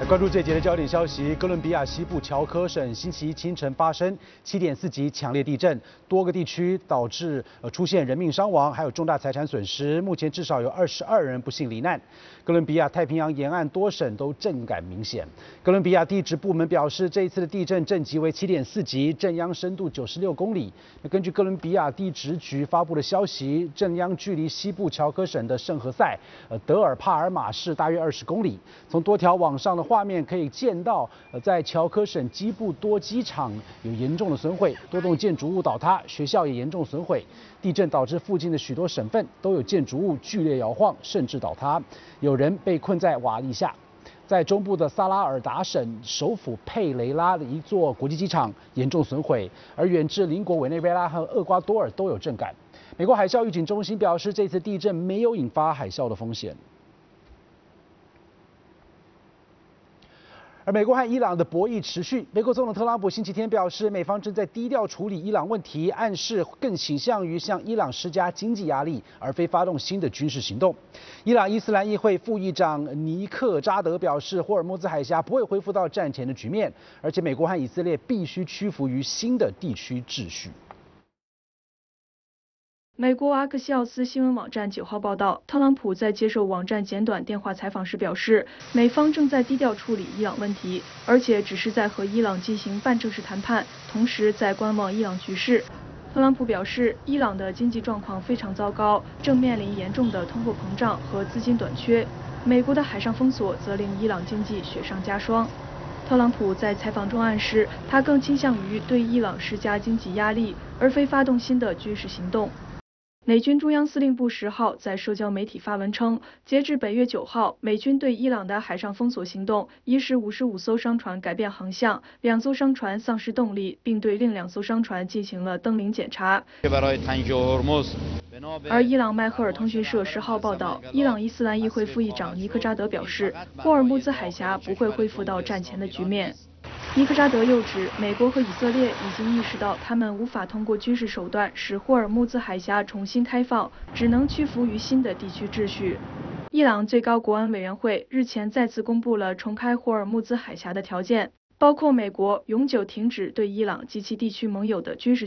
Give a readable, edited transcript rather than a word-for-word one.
关注这节的焦点消息，哥伦比亚西部乔科省星期一清晨发生7.4级强烈地震，多个地区导致出现人命伤亡，还有重大财产损失。目前至少有22人不幸罹难。哥伦比亚太平洋沿岸多省都震感明显。哥伦比亚地质部门表示，这一次的地震震级为7.4级，震央深度96公里。根据哥伦比亚地质局发布的消息，震央距离西部乔科省的圣何塞德尔帕尔马市大约20公里。从多条网上的画面可以见到，在乔科省基部多机场有严重的损毁，多栋建筑物倒塌，学校也严重损毁。地震导致附近的许多省份都有建筑物剧烈摇晃，甚至倒塌，有人被困在瓦砾下。在中部的萨拉尔达省首府佩雷拉的一座国际机场严重损毁，而远至邻国委内瑞拉和厄瓜多尔都有震感。美国海啸预警中心表示，这次地震没有引发海啸的风险。而美国和伊朗的博弈持续。美国总统特朗普星期天表示，美方正在低调处理伊朗问题，暗示更倾向于向伊朗施加经济压力，而非发动新的军事行动。伊朗伊斯兰议会副议长尼克扎德表示，霍尔木兹海峡不会恢复到战前的局面，而且美国和以色列必须屈服于新的地区秩序。 美国阿克西奥斯新闻网站9号报道，特朗普在接受网站简短电话采访时表示，美方正在低调处理伊朗问题，而且只是在和伊朗进行半正式谈判，同时在观望伊朗局势。特朗普表示，伊朗的经济状况非常糟糕，正面临严重的通货膨胀和资金短缺。美国的海上封锁则令伊朗经济雪上加霜。特朗普在采访中暗示，他更倾向于对伊朗施加经济压力，而非发动新的军事行动。美军中央司令部10号在社交媒体发文称，截至本月9号，美军对伊朗的海上封锁行动已使55艘商船改变航向，2艘商船丧失动力，并对另2艘商船进行了登临检查。而伊朗迈赫尔通讯社10号报道，伊朗伊斯兰议会副议长尼克扎德表示，霍尔木兹海峡不会恢复到战前的局面。尼克扎德又指，美国和以色列已经意识到，他们无法通过军事手段使霍尔木兹海峡重新开放，只能屈服于新的地区秩序。伊朗最高国安委员会日前再次公布了重开霍尔木兹海峡的条件，包括美国永久停止对伊朗及其地区盟友的军事